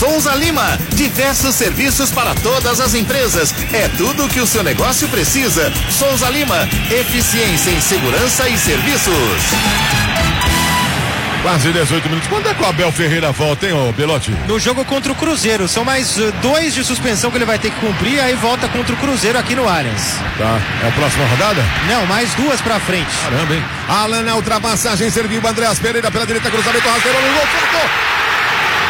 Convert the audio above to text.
Souza Lima, diversos serviços para todas as empresas. É tudo o que o seu negócio precisa. Souza Lima, eficiência em segurança e serviços. Quase 18 minutos. Quando é que o Abel Ferreira volta, hein, ô Belotti? No jogo contra o Cruzeiro. São mais 2 de suspensão que ele vai ter que cumprir, aí volta contra o Cruzeiro aqui no Allianz. Tá. É a próxima rodada? Não, mais 2 pra frente. Caramba, hein? Alan na ultrapassagem, serviu o Andréas Pereira pela direita, cruzamento rasteiro no gol, cortou!